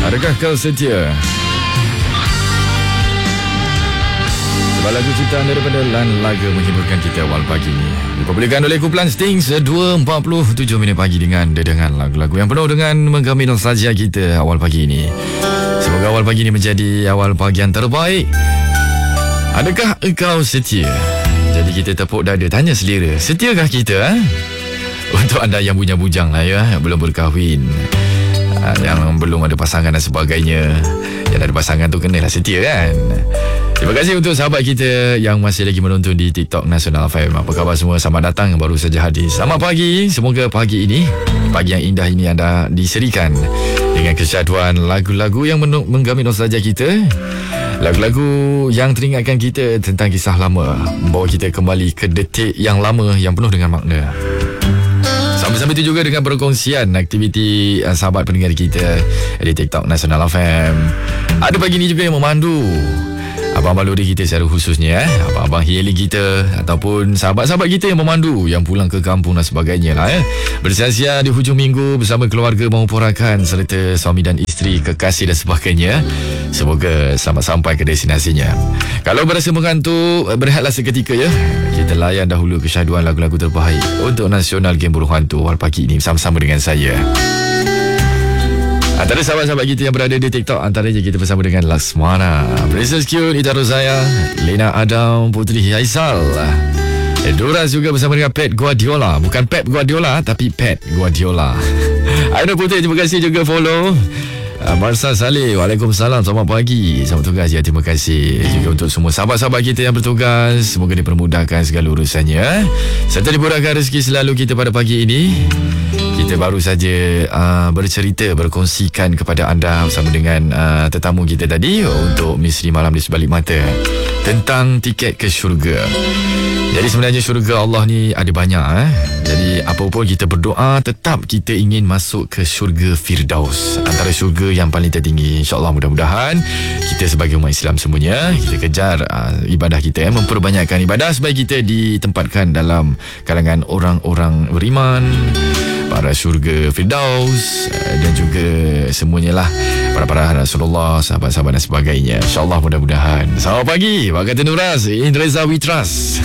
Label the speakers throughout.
Speaker 1: Adakah kau setia? Sebuah lagu ciptaan daripada Lan Laga menghiburkan kita awal pagi ini. Dipublikkan oleh kumpulan Stings 2.47 minit pagi dengan dedengan lagu-lagu yang penuh dengan menggami nostalgia kita awal pagi ini. Semoga awal pagi ini menjadi awal pagi yang terbaik. Adakah engkau setia? Jadi kita tepuk dada, tanya selera, setiakah kita? Untuk anda yang punya bujang lah ya, belum berkahwin, yang belum ada pasangan dan sebagainya, yang ada pasangan tu kenalah setia kan. Terima kasih untuk sahabat kita yang masih lagi menonton di TikTok Nasional FM. Apa khabar semua? Selamat datang yang baru saja hadir. Selamat pagi. Semoga pagi ini, pagi yang indah ini anda diserikan dengan kesyahduan lagu-lagu yang menggami nostalgia kita. Lagu-lagu yang teringatkan kita tentang kisah lama, membawa kita kembali ke detik yang lama yang penuh dengan makna. Sambil-sambil itu juga dengan perkongsian aktiviti sahabat pendengar kita di TikTok Nasional FM. Ada pagi ini juga yang memandu abang-abang lori kita secara khususnya, abang-abang hailing kita ataupun sahabat-sahabat kita yang memandu, yang pulang ke kampung dan sebagainya lah ya. Bersia-sia di hujung minggu bersama keluarga maupun rakan serta suami dan isteri, kekasih dan sebagainya. Semoga selamat sampai ke destinasinya. Kalau berasa mengantuk, berehatlah seketika ya. Kita layan dahulu kesyahduan lagu-lagu terbaik untuk Nasional Game Buruh Hantu awal pagi ini bersama-sama dengan saya. Antara sahabat-sahabat kita yang berada di TikTok, antaranya kita bersama dengan Laksmana, Princess Cute, Ita Rozaya, Lena Adam, Putri Haisal, Doras juga bersama dengan Pep Guardiola. Bukan Pep Guardiola, tapi Pep Guardiola. Aina Putri, terima kasih juga follow. Marsa Saleh, Waalaikumsalam, selamat pagi, selamat tugas ya, terima kasih juga untuk semua sahabat-sahabat kita yang bertugas. Semoga dipermudahkan segala urusannya serta dimurahkan rezeki selalu kita pada pagi ini. Kita baru saja bercerita, berkongsikan kepada anda bersama dengan tetamu kita tadi untuk Misteri Malam di Sebalik Mata tentang tiket ke syurga. Jadi sebenarnya syurga Allah ni ada banyak Jadi apapun kita berdoa, tetap kita ingin masuk ke syurga Firdaus, antara syurga yang paling tertinggi. InsyaAllah mudah-mudahan kita sebagai umat Islam semuanya, kita kejar ibadah kita, memperbanyakkan ibadah supaya kita ditempatkan dalam kalangan orang-orang beriman, para syurga Firdaus, dan juga semuanya lah, para Rasulullah, sahabat-sahabat dan sebagainya. InsyaAllah mudah-mudahan. Selamat pagi, Pak Kata Nuras, In Reza We Trust.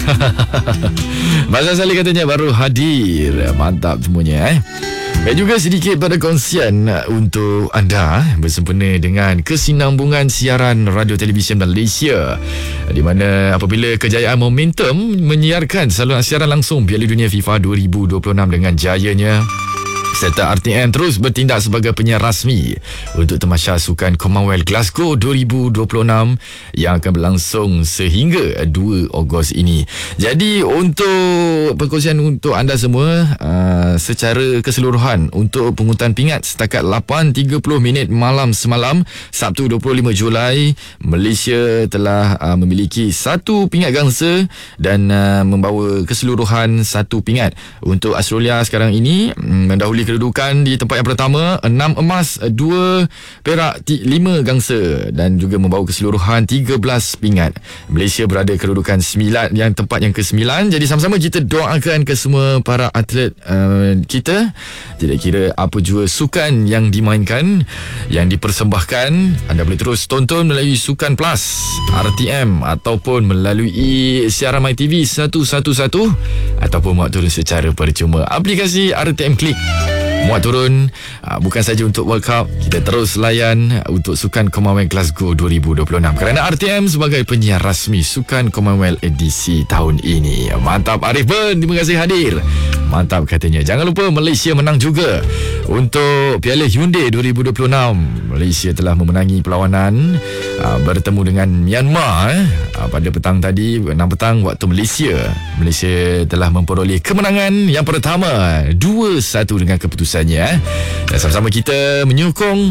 Speaker 1: Masa Salih katanya baru hadir. Mantap semuanya Dan juga sedikit pada kongsian untuk anda bersempena dengan kesinambungan siaran radio televisyen Malaysia, di mana apabila kejayaan Momentum menyiarkan saluran siaran langsung Piala Dunia FIFA 2026 dengan jayanya, serta RTM terus bertindak sebagai penyiar rasmi untuk tamasya sukan Commonwealth Glasgow 2026 yang akan berlangsung sehingga 2 Ogos ini. Jadi untuk perkongsian untuk anda semua, secara keseluruhan untuk pungutan pingat setakat 8.30 minit malam semalam Sabtu 25 Julai, Malaysia telah memiliki 1 pingat gangsa dan membawa keseluruhan 1 pingat. Untuk Australia sekarang ini mendahului kedudukan di tempat yang pertama, 6 emas, 2 perak, 5 gangsa dan juga membawa keseluruhan 13 pingat. Malaysia berada kedudukan 9, yang tempat yang ke-9. Jadi sama-sama kita doakan ke semua para atlet kita, tidak kira apa jua sukan yang dimainkan, yang dipersembahkan. Anda boleh terus tonton melalui Sukan Plus RTM ataupun melalui siaran MyTV 111 ataupun muat turun secara percuma aplikasi RTM Klik. Muat turun bukan saja untuk World Cup, kita terus layan untuk Sukan Commonwealth Glasgow 2026 kerana RTM sebagai penyiar rasmi Sukan Commonwealth edisi tahun ini. Mantap Arif Ben, terima kasih hadir. Mantap katanya. Jangan lupa Malaysia menang juga untuk Piala Hyundai 2026. Malaysia telah memenangi perlawanan bertemu dengan Myanmar pada petang tadi, 6 petang waktu Malaysia. Malaysia telah memperoleh kemenangan yang pertama 2-1 dengan keputusannya. Dan sama-sama kita menyokong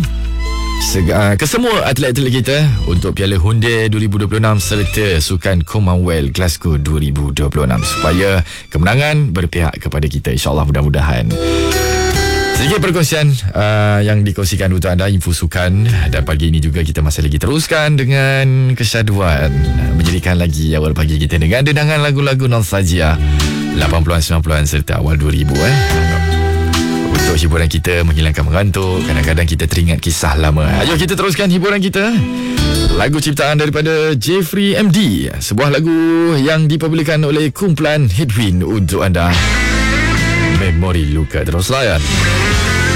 Speaker 1: kesemua atlet-atlet kita untuk Piala Hyundai 2026 serta Sukan Commonwealth Glasgow 2026 supaya kemenangan berpihak kepada kita, insyaAllah mudah-mudahan. Sedikit perkongsian yang dikongsikan untuk anda, info sukan. Dan pagi ini juga kita masih lagi teruskan dengan kesyahduan, menjadikan lagi awal pagi kita dengan dendangan lagu-lagu nostalgia 80-an, 90-an serta awal 2000 Untuk untuk hiburan kita, menghilangkan mengantuk. Kadang-kadang kita teringat kisah lama. Ayo kita teruskan hiburan kita. Lagu ciptaan daripada Jeffrey MD, sebuah lagu yang dipublikkan oleh kumpulan Headwind untuk anda. Memori Luka. Terus layan.